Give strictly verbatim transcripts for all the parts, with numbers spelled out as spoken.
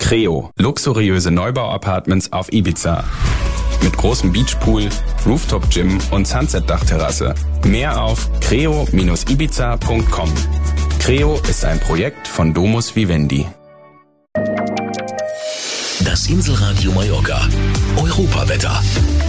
Creo, luxuriöse Neubau-Apartments auf Ibiza. Mit großem Beachpool, Rooftop-Gym und Sunset-Dachterrasse. Mehr auf creo Bindestrich ibiza Punkt com. Creo ist ein Projekt von Domus Vivendi. Das Inselradio Mallorca. Europawetter.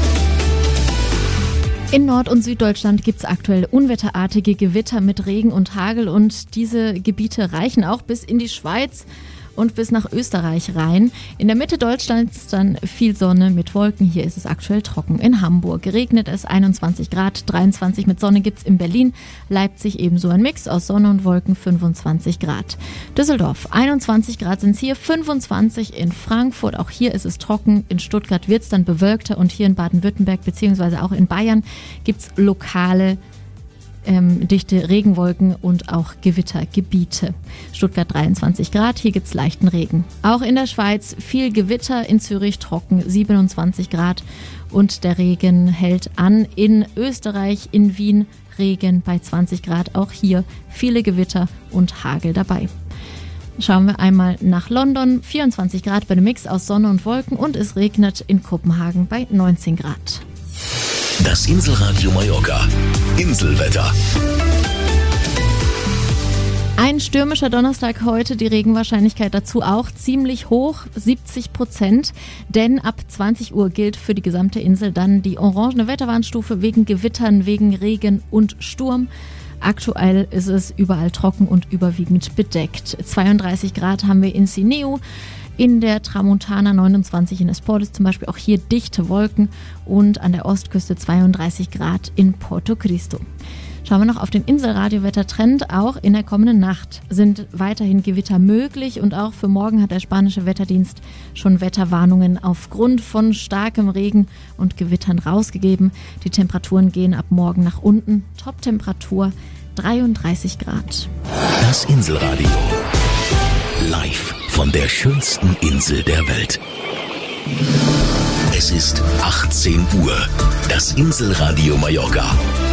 In Nord- und Süddeutschland gibt es aktuell unwetterartige Gewitter mit Regen und Hagel und diese Gebiete reichen auch bis in die Schweiz und bis nach Österreich rein. In der Mitte Deutschlands dann viel Sonne mit Wolken. Hier ist es aktuell trocken. In Hamburg regnet es einundzwanzig Grad, dreiundzwanzig mit Sonne gibt's in Berlin. Leipzig ebenso ein Mix aus Sonne und Wolken, fünfundzwanzig Grad. Düsseldorf, einundzwanzig Grad sind es hier, fünfundzwanzig in Frankfurt. Auch hier ist es trocken. In Stuttgart wird's dann bewölkter und hier in Baden-Württemberg beziehungsweise auch in Bayern gibt's lokale Ähm, dichte Regenwolken und auch Gewittergebiete. Stuttgart dreiundzwanzig Grad, hier gibt's leichten Regen. Auch in der Schweiz viel Gewitter, in Zürich trocken, siebenundzwanzig Grad und der Regen hält an. In Österreich, in Wien Regen bei zwanzig Grad, auch hier viele Gewitter und Hagel dabei. Schauen wir einmal nach London, vierundzwanzig Grad bei einem Mix aus Sonne und Wolken und es regnet in Kopenhagen bei neunzehn Grad. Das Inselradio Mallorca. Inselwetter. Ein stürmischer Donnerstag heute, die Regenwahrscheinlichkeit dazu auch ziemlich hoch, siebzig Prozent. Denn ab zwanzig Uhr gilt für die gesamte Insel dann die orangene Wetterwarnstufe wegen Gewittern, wegen Regen und Sturm. Aktuell ist es überall trocken und überwiegend bedeckt. zweiunddreißig Grad haben wir in Sineu. In der Tramontana neunundzwanzig in Esportes zum Beispiel, auch hier dichte Wolken und an der Ostküste zweiunddreißig Grad in Porto Cristo. Schauen wir noch auf den Inselradio-Wettertrend. Auch in der kommenden Nacht sind weiterhin Gewitter möglich und auch für morgen hat der spanische Wetterdienst schon Wetterwarnungen aufgrund von starkem Regen und Gewittern rausgegeben. Die Temperaturen gehen ab morgen nach unten. Toptemperatur dreiunddreißig Grad. Das Inselradio. Live von der schönsten Insel der Welt. Es ist achtzehn Uhr. Das Inselradio Mallorca.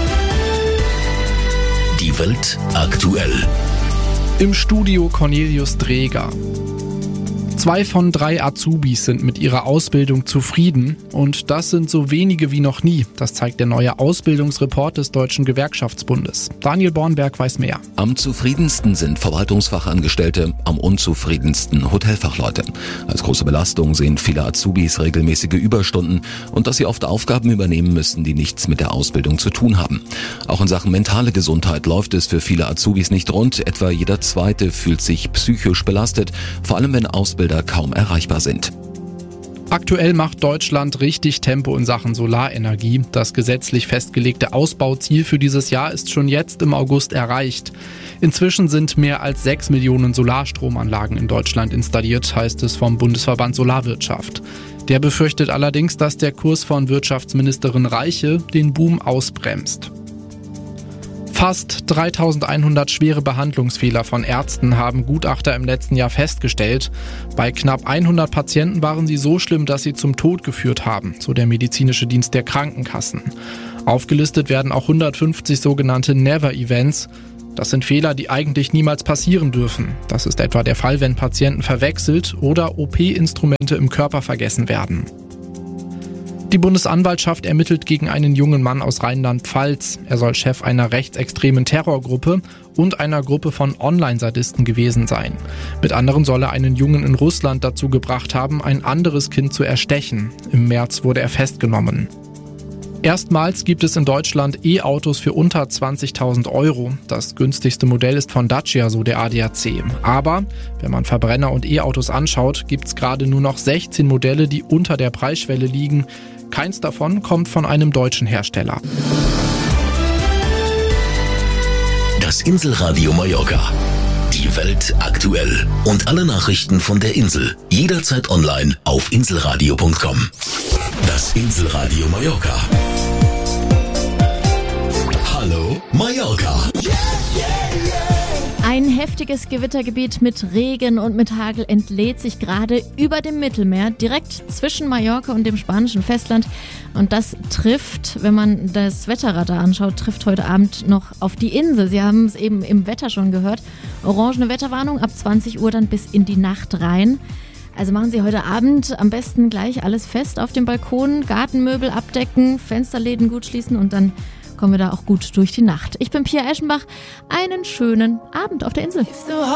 Die Welt aktuell. Im Studio Cornelius Dreger. Zwei von drei Azubis sind mit ihrer Ausbildung zufrieden und das sind so wenige wie noch nie. Das zeigt der neue Ausbildungsreport des Deutschen Gewerkschaftsbundes. Daniel Bornberg weiß mehr. Am zufriedensten sind Verwaltungsfachangestellte, am unzufriedensten Hotelfachleute. Als große Belastung sehen viele Azubis regelmäßige Überstunden und dass sie oft Aufgaben übernehmen müssen, die nichts mit der Ausbildung zu tun haben. Auch in Sachen mentale Gesundheit läuft es für viele Azubis nicht rund. Etwa jeder Zweite fühlt sich psychisch belastet, vor allem wenn Ausbilder kaum erreichbar sind. Aktuell macht Deutschland richtig Tempo in Sachen Solarenergie. Das gesetzlich festgelegte Ausbauziel für dieses Jahr ist schon jetzt im August erreicht. Inzwischen sind mehr als sechs Millionen Solarstromanlagen in Deutschland installiert, heißt es vom Bundesverband Solarwirtschaft. Der befürchtet allerdings, dass der Kurs von Wirtschaftsministerin Reiche den Boom ausbremst. Fast dreitausendeinhundert schwere Behandlungsfehler von Ärzten haben Gutachter im letzten Jahr festgestellt. Bei knapp hundert Patienten waren sie so schlimm, dass sie zum Tod geführt haben, so der medizinische Dienst der Krankenkassen. Aufgelistet werden auch hundertfünfzig sogenannte Never-Events. Das sind Fehler, die eigentlich niemals passieren dürfen. Das ist etwa der Fall, wenn Patienten verwechselt oder O P-Instrumente im Körper vergessen werden. Die Bundesanwaltschaft ermittelt gegen einen jungen Mann aus Rheinland-Pfalz. Er soll Chef einer rechtsextremen Terrorgruppe und einer Gruppe von Online-Sadisten gewesen sein. Mit anderen soll er einen Jungen in Russland dazu gebracht haben, ein anderes Kind zu erstechen. Im März wurde er festgenommen. Erstmals gibt es in Deutschland E-Autos für unter zwanzigtausend Euro. Das günstigste Modell ist von Dacia, so der A D A C. Aber wenn man Verbrenner und E-Autos anschaut, gibt es gerade nur noch sechzehn Modelle, die unter der Preisschwelle liegen. Keins davon kommt von einem deutschen Hersteller. Das Inselradio Mallorca. Die Welt aktuell. Und alle Nachrichten von der Insel. Jederzeit online auf inselradio punkt com. Das Inselradio Mallorca. Hallo Mallorca. Ein heftiges Gewittergebiet mit Regen und mit Hagel entlädt sich gerade über dem Mittelmeer, direkt zwischen Mallorca und dem spanischen Festland. Und das trifft, wenn man das Wetterradar anschaut, trifft heute Abend noch auf die Insel. Sie haben es eben im Wetter schon gehört. Orangene Wetterwarnung ab zwanzig Uhr dann bis in die Nacht rein. Also machen Sie heute Abend am besten gleich alles fest auf dem Balkon, Gartenmöbel abdecken, Fensterläden gut schließen und dann kommen wir da auch gut durch die Nacht. Ich bin Pia Eschenbach. Einen schönen Abend auf der Insel.